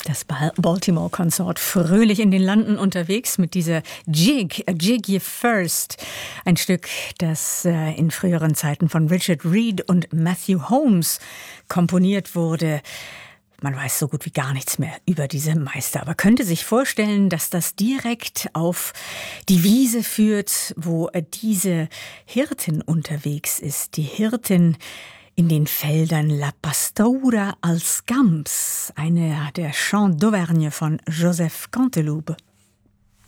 Das Baltimore Consort fröhlich in den Landen unterwegs mit dieser Jig, A Jig You First. Ein Stück, das in früheren Zeiten von Richard Reed und Matthew Holmes komponiert wurde. Man weiß so gut wie gar nichts mehr über diese Meister, aber könnte sich vorstellen, dass das direkt auf die Wiese führt, wo diese Hirtin unterwegs ist. Die Hirtin in den Feldern La Pastora als Gams, einer der Chants d'Auvergne von Joseph Canteloube.